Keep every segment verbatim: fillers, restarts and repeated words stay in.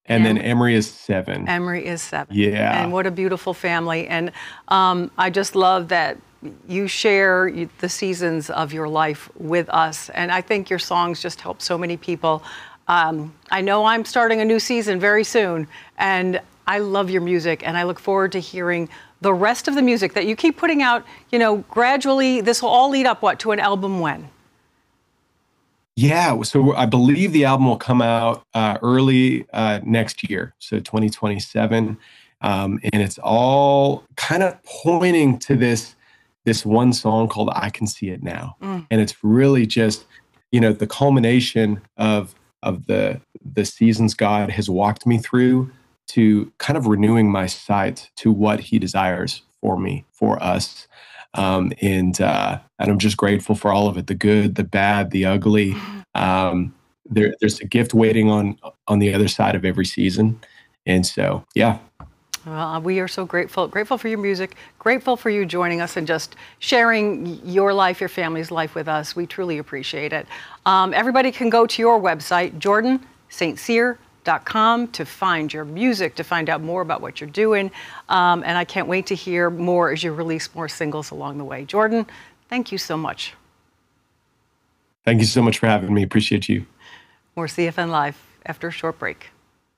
And then Emery is seven. Emery is seven. Yeah. And what a beautiful family. And um, I just love that you share the seasons of your life with us. And I think your songs just help so many people. Um, I know I'm starting a new season very soon, and I love your music, and I look forward to hearing the rest of the music that you keep putting out. You know, gradually, this will all lead up, what, to an album when? Yeah, so I believe the album will come out uh, early uh, next year, so twenty twenty-seven, um, and it's all kind of pointing to this this one song called "I Can See It Now," mm. and it's really just, you know, the culmination of of the the seasons God has walked me through to kind of renewing my sight to what He desires for me, for us. Um, and, uh, and I'm just grateful for all of it, the good, the bad, the ugly. Um, there, there's a gift waiting on, on the other side of every season. And so, yeah. Well, we are so grateful, grateful for your music, grateful for you joining us and just sharing your life, your family's life with us. We truly appreciate it. Um, everybody can go to your website, jordan st cyr dot com, to find your music, to find out more about what you're doing. Um, and I can't wait to hear more as you release more singles along the way. Jordan, thank you so much. Thank you so much for having me. Appreciate you. More C F N Live after a short break.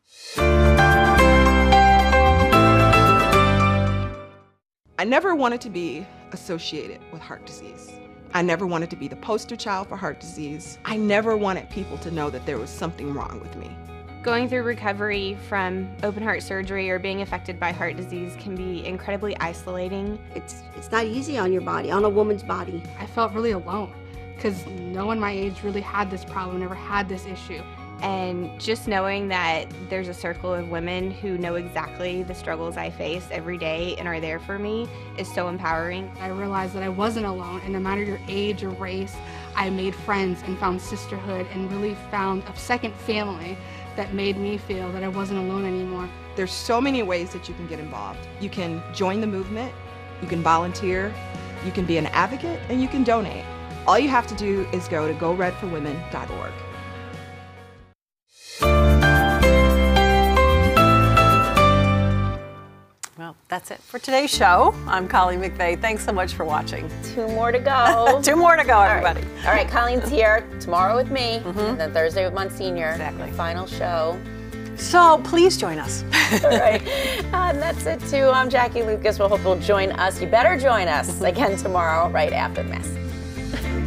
I never wanted to be associated with heart disease. I never wanted to be the poster child for heart disease. I never wanted people to know that there was something wrong with me. Going through recovery from open heart surgery or being affected by heart disease can be incredibly isolating. It's, it's not easy on your body, on a woman's body. I felt really alone because no one my age really had this problem, never had this issue. And just knowing that there's a circle of women who know exactly the struggles I face every day and are there for me is so empowering. I realized that I wasn't alone, and no matter your age or race, I made friends and found sisterhood and really found a second family that made me feel that I wasn't alone anymore. There's so many ways that you can get involved. You can join the movement, you can volunteer, you can be an advocate, and you can donate. All you have to do is go to go red for women dot org. Well, that's it for today's show. I'm Colleen McVeigh. Thanks so much for watching. Two more to go. Two more to go, everybody. All right, All right. Colleen's here tomorrow with me, mm-hmm. and then Thursday with Monsignor. Exactly. The final show. So please join us. All right. And that's it, too. I'm Jackie Lucas. We hope you'll join us. You better join us again tomorrow, right after the Mass.